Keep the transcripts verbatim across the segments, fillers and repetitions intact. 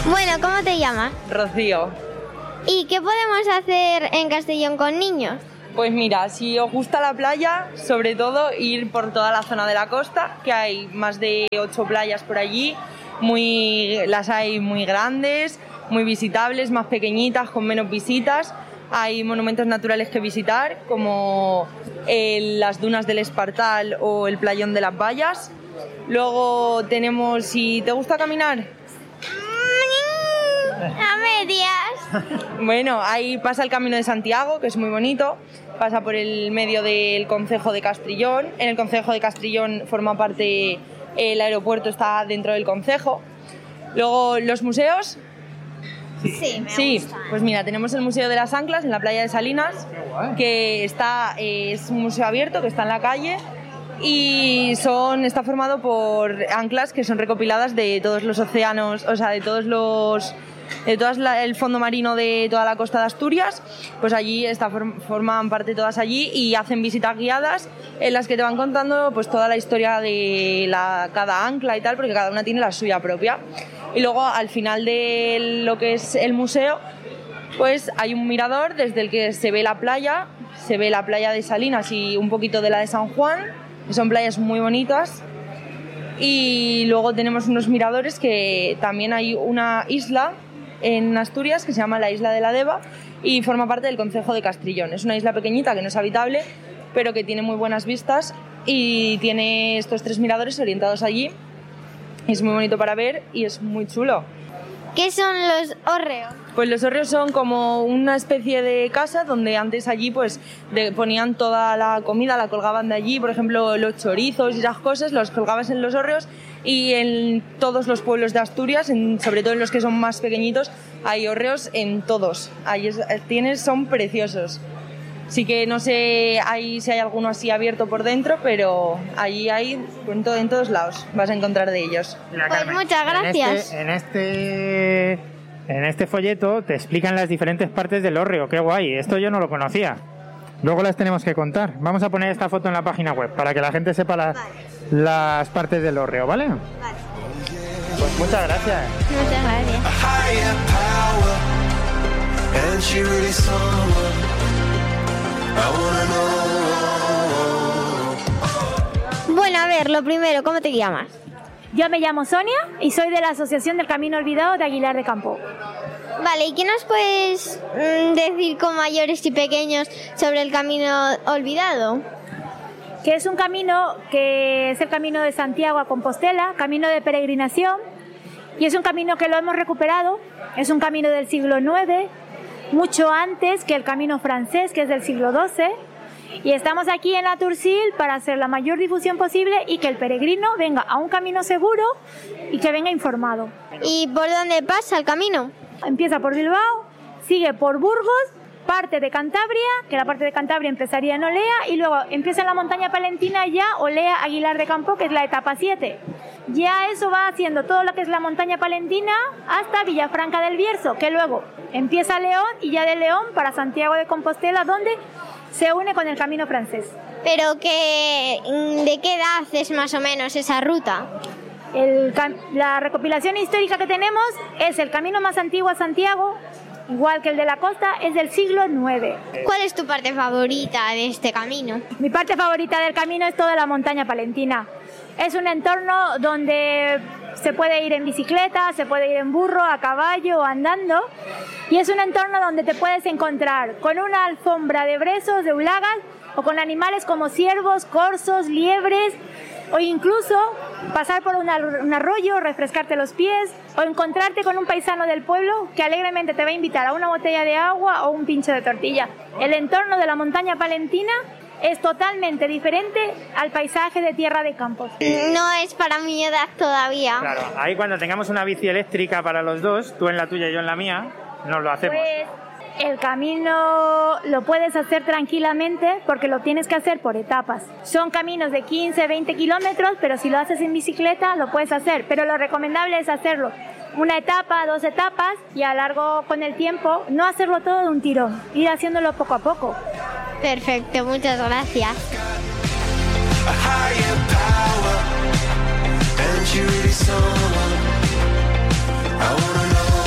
Bueno, ¿cómo te llamas? Rocío. ¿Y qué podemos hacer en Castellón con niños? Pues mira, si os gusta la playa, sobre todo ir por toda la zona de la costa, que hay más de ocho playas por allí, muy, las hay muy grandes, muy visitables, más pequeñitas, con menos visitas. Hay monumentos naturales que visitar, como el, las dunas del Espartal o el playón de las Vallas. Luego tenemos, si te gusta caminar... A medias. Bueno, ahí pasa el Camino de Santiago, que es muy bonito, pasa por el medio del concejo de Castrillón. En el concejo de Castrillón forma parte, el aeropuerto está dentro del concejo. Luego los museos. Sí, me Sí, gusta. pues mira, tenemos el Museo de las Anclas en la playa de Salinas, que está, eh, es un museo abierto que está en la calle y son, está formado por anclas que son recopiladas de todos los océanos, o sea, de todos los... de todo el fondo marino de toda la costa de Asturias, pues allí está, forman parte todas allí y hacen visitas guiadas en las que te van contando pues toda la historia de la, cada ancla y tal, porque cada una tiene la suya propia. Y luego al final de lo que es el museo, pues hay un mirador desde el que se ve la playa, se ve la playa de Salinas y un poquito de la de San Juan, que son playas muy bonitas. Y luego tenemos unos miradores que también hay una isla en Asturias que se llama la Isla de la Deva y forma parte del concejo de Castrillón. Es una isla pequeñita que no es habitable, pero que tiene muy buenas vistas y tiene estos tres miradores orientados allí. Es muy bonito para ver y es muy chulo. ¿Qué son los hórreos? Pues los hórreos son como una especie de casa donde antes allí pues de, ponían toda la comida, la colgaban de allí, por ejemplo los chorizos y esas cosas, los colgabas en los hórreos y en todos los pueblos de Asturias, en, sobre todo en los que son más pequeñitos, hay hórreos en todos. Ahí es, tienes, son preciosos. Sí que no sé ahí si hay alguno así abierto por dentro, pero allí hay, en, to, en todos lados vas a encontrar de ellos. Mira, Pues Carmen, muchas gracias. En este, en este, en este folleto te explican las diferentes partes del hórreo. Qué guay, esto yo no lo conocía. Luego las tenemos que contar. Vamos a poner esta foto en la página web para que la gente sepa la, Vale. las partes del hórreo, ¿vale? Vale. Pues muchas gracias. Muchas gracias. higher power, and she really someone I wanna know. Bueno, a ver, lo primero, ¿cómo te llamas? Yo me llamo Sonia y soy de la Asociación del Camino Olvidado de Aguilar de Campo. Vale, ¿y qué nos puedes mm, decir con mayores y pequeños sobre el camino olvidado? Que es un camino que es el camino de Santiago a Compostela, camino de peregrinación, y es un camino que lo hemos recuperado, es un camino del siglo nueve, mucho antes que el camino francés, que es del siglo doce, y estamos aquí en Atursil para hacer la mayor difusión posible y que el peregrino venga a un camino seguro y que venga informado. ¿Y por dónde pasa el camino? Empieza por Bilbao, sigue por Burgos, parte de Cantabria, que la parte de Cantabria empezaría en Olea, y luego empieza en la montaña palentina ya Olea Aguilar de Campo, que es la etapa siete. Ya eso va haciendo todo lo que es la montaña palentina hasta Villafranca del Bierzo, que luego empieza León y ya de León para Santiago de Compostela, donde se une con el camino francés. Pero que, ¿de qué edad es más o menos esa ruta? El, la recopilación histórica que tenemos es el camino más antiguo a Santiago, igual que el de la costa, es del siglo nueve. ¿Cuál es tu parte favorita de este camino? Mi parte favorita del camino es toda la montaña palentina. Es un entorno donde se puede ir en bicicleta, se puede ir en burro, a caballo o andando. Y es un entorno donde te puedes encontrar con una alfombra de brezos, de ulagas, o con animales como ciervos, corzos, liebres, o incluso pasar por una, un arroyo, refrescarte los pies, o encontrarte con un paisano del pueblo que alegremente te va a invitar a una botella de agua o un pincho de tortilla. El entorno de la montaña palentina es totalmente diferente al paisaje de Tierra de Campos. No es para mi edad todavía. Claro, ahí cuando tengamos una bici eléctrica para los dos, tú en la tuya y yo en la mía, nos lo hacemos. Pues el camino lo puedes hacer tranquilamente porque lo tienes que hacer por etapas. Son caminos de quince, veinte kilómetros, pero si lo haces en bicicleta lo puedes hacer. Pero lo recomendable es hacerlo una etapa, dos etapas y a largo con el tiempo, no hacerlo todo de un tirón, ir haciéndolo poco a poco. Perfecto, muchas gracias. A higher power, and she really someone I wanna know.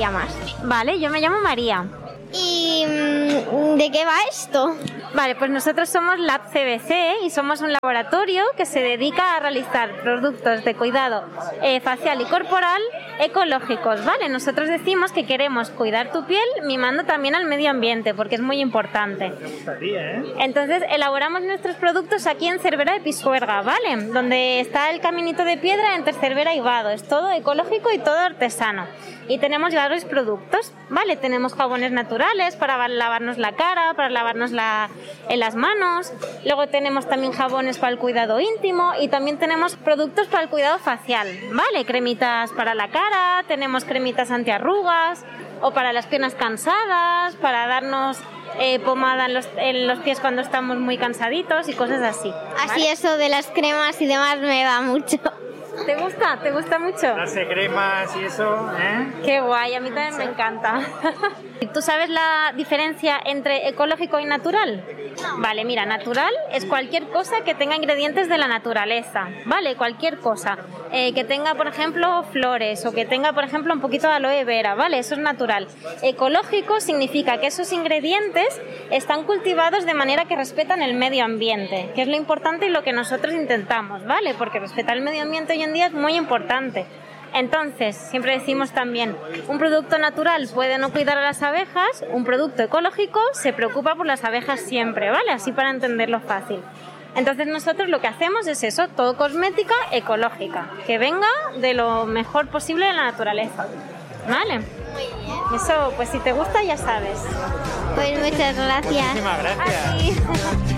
llamas? Vale, yo me llamo María. ¿Y mm, de qué va esto? Vale, pues nosotros somos Lab C B C y somos un laboratorio que se dedica a realizar productos de cuidado eh, facial y corporal ecológicos, ¿vale? Nosotros decimos que queremos cuidar tu piel mimando también al medio ambiente, porque es muy importante. Me gustaría, ¿eh? Entonces elaboramos nuestros productos aquí en Cervera de Pisuerga, ¿vale? Donde está el caminito de piedra entre Cervera y Vado. Es todo ecológico y todo artesano. Y tenemos varios productos, ¿vale? Tenemos jabones naturales para lavarnos la cara, para lavarnos la, en las manos. Luego tenemos también jabones para el cuidado íntimo y también tenemos productos para el cuidado facial, ¿vale? Cremitas para la cara, tenemos cremitas antiarrugas o para las piernas cansadas, para darnos eh, pomada en los, en los pies cuando estamos muy cansaditos y cosas así, ¿vale? Así eso de las cremas y demás me va mucho. ¿Te gusta? ¿Te gusta mucho? Las cremas y eso, ¿eh? Qué guay, a mí también me encanta. ¿Tú sabes la diferencia entre ecológico y natural? Vale, mira, natural es cualquier cosa que tenga ingredientes de la naturaleza, ¿vale? Cualquier cosa. Eh, que tenga, por ejemplo, flores o que tenga, por ejemplo, un poquito de aloe vera, ¿vale? Eso es natural. Ecológico significa que esos ingredientes están cultivados de manera que respetan el medio ambiente, que es lo importante y lo que nosotros intentamos, ¿vale? Porque respetar el medio ambiente hoy en día es muy importante. Entonces, siempre decimos también, un producto natural puede no cuidar a las abejas, un producto ecológico se preocupa por las abejas siempre, ¿vale? Así para entenderlo fácil. Entonces nosotros lo que hacemos es eso, todo cosmética ecológica, que venga de lo mejor posible de la naturaleza, ¿vale? Eso, pues si te gusta ya sabes. Pues muchas gracias. Muchísimas gracias. Así.